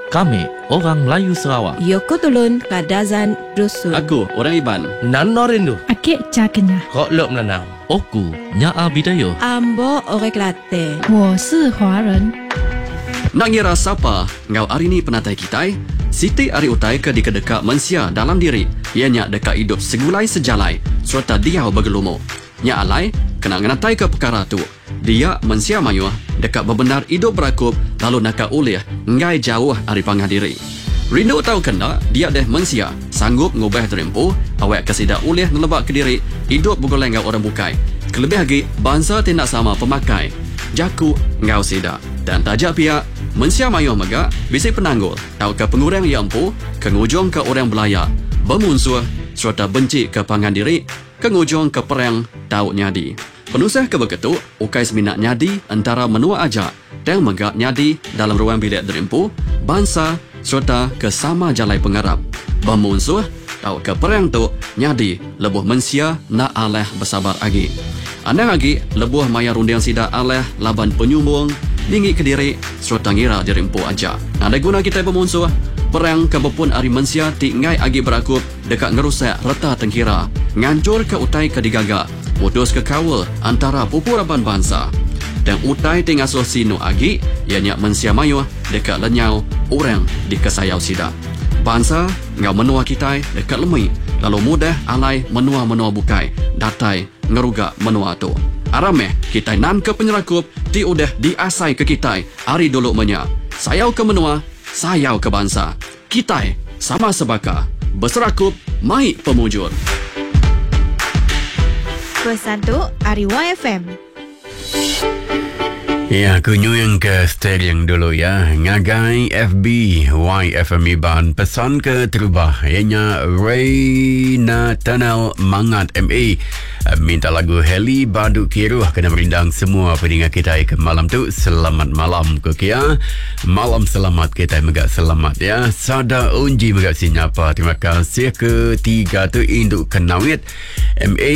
Kami, orang Melayu Sarawak. Yoko Tulun Kadazan Dusun. Aku, orang Iban. Nano Rindu. Akik Cakenya. Kok Lok Menanau. Oku, Nyaa Bidayo. Ambo Orek Late. 我是华人。 Nak ngira siapa ngau hari ni penatai kita? Siti ari utai ke di kedeka mensia dalam diri. Ianya dekat hidup segulai sejalai serta dia bergelumo. Nya alai kena ngenatai ke perkara tu. Dia mensia mayuh dekat bebenar hidup berakup lalu nak ulih ngai jauh ari pangah diri. Rindu tahu kena dia deh mensia sanggup ngubah terempu awak kesida ulih ngelebak ke diri hidup bergoleng ngau orang bukai. Kelebih lagi bangsa tindak sama pemakai. Jaku ngau sida dan tajak pihak mensia mayuh megak bisi penanggul tahu ke pengurang yang empu kengujung ke orang belaya bermusuh serta benci ke pangan diri kengujung ke perang tahu nyadi penusah ke begitu ukai seminat nyadi antara menua aja dan megak nyadi dalam ruang bilik derimpu bangsa serta ke sama jalai pengarap bermusuh tahu ke perang tu nyadi lebuh mensia nak aleh bersabar lagi anda lagi lebuh maya rundiang sida aleh laban penyumbung tinggi ke diri serta ngira dirimpu aja. Ada guna kita bermusuh perang kebepun ari mensia tingai agi berakup dekat ngerusak reta tengkira ngancur ke utai ke digaga putus ke kawal antara pupuraban bangsa dan utai tingasuh sinu agi ianya mensia mayuh dekat lenyau orang di kesayau sida bangsa ngau menua kita dekat lemui lalu mudah alai menua-menua bukai datai ngeruga menua tu arameh kita nan ke penyerakup ti udah diasai ke kita hari dulu menya sayau ke menua sayau ke bangsa kita sama sebaka berserakup mai pemujur pesan tu Ari YFM. Ya, kunyu yang ke sterling dulu ya. Ngagai FB YFM Iban pesan ke terubah. Ianya Reina Tanel Mangat MA. Minta lagu Heli Baduk Kiruh kena merindang semua pendengar kita ke malam tu. Selamat malam ke Kia. Malam selamat kita megak selamat ya. Sada unji megak sinyapa. Terima kasih ketiga tu induk kenawit. MA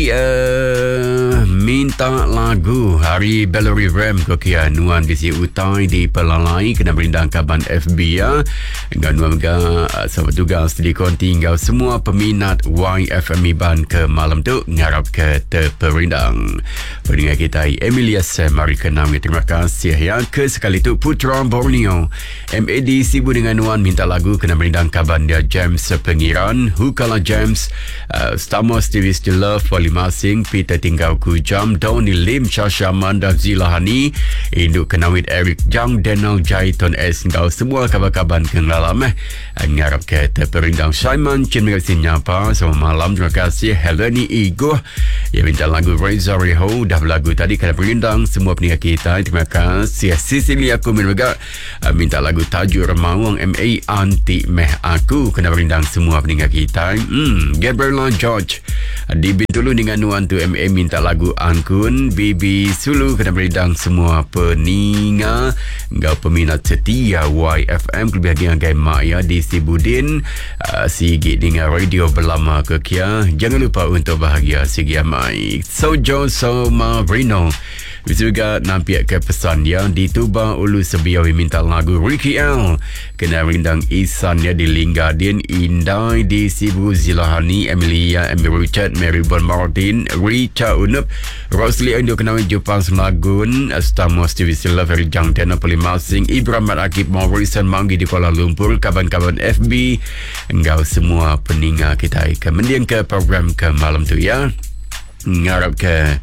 minta lagu Hari Bellery Ram Kokia nuan bisi utai di pelalai kena berindang kaban FB ya. Dan nuan mega sahabat tugas di konti ngau semua peminat YFM Iban ke malam tu ngarap ke terperindang. Pendengar kita Emilia mari kenami terima kasih ya ke sekali tu Putra Borneo. MAD sibuk dengan nuan minta lagu kena berindang kaban dia James Pengiran Hukala James Stamos TV Still Love Wali Masing Peter Tinggal Kujam Doni Lim Shasha Manda Zilahani induk kenawit Eric Jang Daniel Jaiton S ngau semua kabar-kabar kengalam ngarap ke terperindang Simon Chin Megasi nyapa selamat malam terima kasih Heleni Igo yang minta lagu Reza Reho dah berlagu tadi kena perindang semua pendengar kita terima kasih Cecilia aku minta lagu Tajuk Remawang MA Anti Meh Aku kena perindang semua pendengar kita Gabriela George di Bintulu dengan nuan tu MA minta lagu Angkun Bibi Sulu kena perindang semua peninga ngau peminat setia YFM kelebih dengan mak ya di Sibudin Sigit dengan radio berlama ke Kia jangan lupa untuk bahagia Sigi Amai Sojo Somarino juga nampiak ke pesan ya di Tuba Ulu Sebiawi minta lagu Ricky L kena rindang Isan ya di Linggadin Indai di Sibu Zilahani Emilia Emi Richard Mary Bon Martin Richa Unup Rosli Indo kenal Jepang Selagun Stamos TV Sila Ferry Jang Tena Polimasing Ibrahim Akib Morrison Manggi di Kuala Lumpur kawan-kawan FB engkau semua peninga kita kemudian ke program ke malam tu ya ngarap ke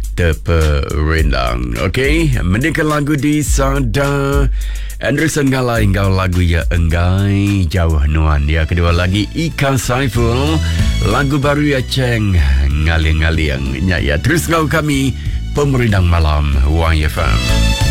terperindang. Okey, mendengar lagu di Sada Anderson Galai engkau lagu ya enggai jauh nuan dia kedua lagi Ika Saiful lagu baru ya Ceng ngaling-ngaling ya terus kau kami pemerindang malam YFM.